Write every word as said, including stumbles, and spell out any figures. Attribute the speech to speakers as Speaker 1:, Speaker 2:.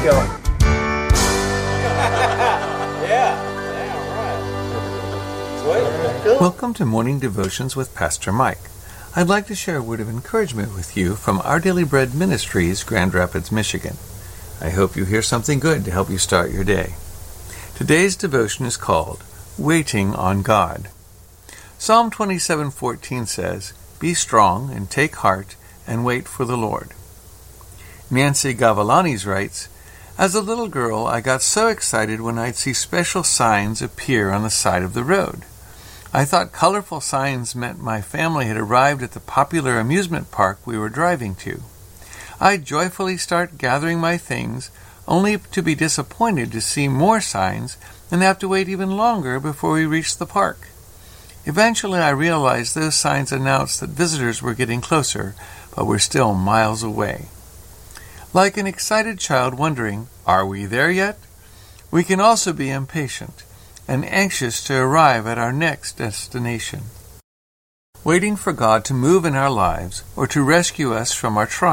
Speaker 1: you go.
Speaker 2: Welcome to Morning Devotions with Pastor Mike. I'd like to share a word of encouragement with you from Our Daily Bread Ministries, Grand Rapids, Michigan. I hope you hear something good to help you start your day. Today's devotion is called Waiting on God. Psalm twenty-seven fourteen says, "Be strong and take heart and wait for the Lord." Nancy Gavalanis writes, "As a little girl, I got so excited when I'd see special signs appear on the side of the road. I thought colorful signs meant my family had arrived at the popular amusement park we were driving to. I'd joyfully start gathering my things, only to be disappointed to see more signs and have to wait even longer before we reached the park. Eventually I realized those signs announced that visitors were getting closer, but were still miles away. Like an excited child wondering, are we there yet? We can also be impatient and anxious to arrive at our next destination. Waiting for God to move in our lives or to rescue us from our trials